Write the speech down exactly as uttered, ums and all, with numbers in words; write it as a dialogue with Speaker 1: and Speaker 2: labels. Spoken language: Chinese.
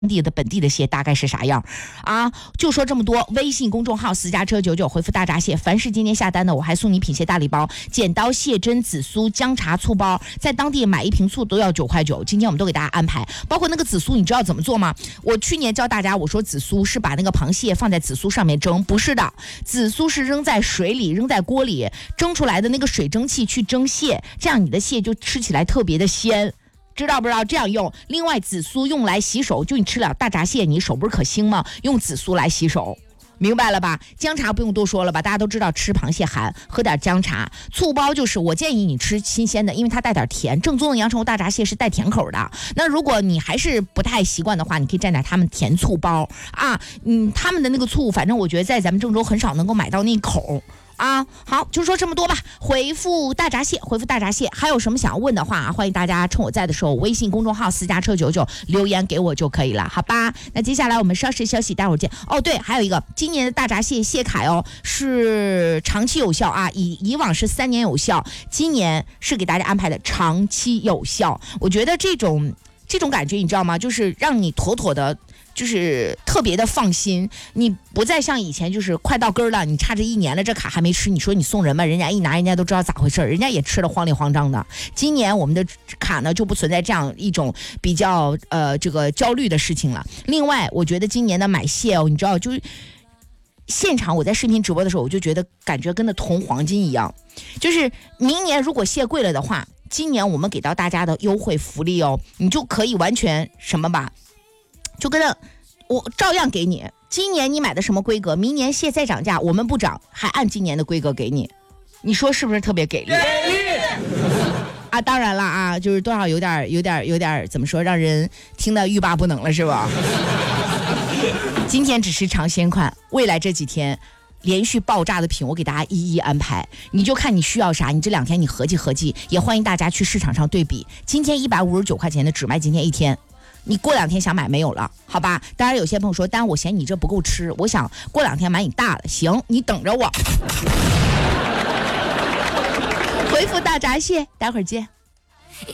Speaker 1: 地的本地的蟹大概是啥样啊？就说这么多。微信公众号私家车九九回复大闸蟹，凡是今天下单的，我还送你品蟹大礼包：剪刀、蟹针、紫苏、姜茶、醋包，在当地买一瓶醋都要九块九。今天我们都给大家安排，包括那个紫苏，你知道怎么做吗？我去年教大家，我说紫苏是把那个螃蟹放在紫苏上面蒸，不是的，紫苏是扔在水里，扔在锅里蒸出来的那个水蒸气去蒸蟹，这样你的蟹就吃起来特别的鲜。知道不知道这样用？另外，紫苏用来洗手，就你吃了大闸蟹，你手不是可腥吗？用紫苏来洗手，明白了吧？姜茶不用多说了吧，大家都知道吃螃蟹寒，喝点姜茶。醋包就是我建议你吃新鲜的，因为它带点甜。正宗的阳澄湖大闸蟹是带甜口的。那如果你还是不太习惯的话，你可以蘸点他们甜醋包啊。嗯，他们的那个醋，反正我觉得在咱们郑州很少能够买到那口。啊，好，就说这么多吧。回复大闸蟹，回复大闸蟹，还有什么想要问的话，欢迎大家趁我在的时候，微信公众号私家车九九留言给我就可以了，好吧？那接下来我们稍事休息，待会儿见。哦，对，还有一个，今年的大闸蟹蟹卡哦是长期有效啊，以以往是三年有效，今年是给大家安排的长期有效。我觉得这种这种感觉你知道吗？就是让你妥妥的。就是特别的放心，你不再像以前就是快到根了，你差这一年了，这卡还没吃，你说你送人吗？人家一拿，人家都知道咋回事，人家也吃了慌里慌张的。今年我们的卡呢就不存在这样一种比较呃这个焦虑的事情了。另外，我觉得今年的买蟹哦，你知道就是现场我在视频直播的时候，我就觉得感觉跟那铜黄金一样。就是明年如果蟹贵了的话，今年我们给到大家的优惠福利哦，你就可以完全什么吧。就跟着我照样给你，今年你买的什么规格，明年蟹再涨价，我们不涨，还按今年的规格给你，你说是不是特别给力？给力啊！当然了啊，就是多少有点有点有点怎么说，让人听得欲罢不能了，是吧？今天只是尝鲜款，未来这几天连续爆炸的品我给大家一一安排，你就看你需要啥，你这两天你合计合计，也欢迎大家去市场上对比，今天一百五十九块钱的只卖今天一天。你过两天想买没有了，好吧？当然有些朋友说，但我嫌你这不够吃，我想过两天买你大的，行，你等着我。回复大闸蟹，待会儿见。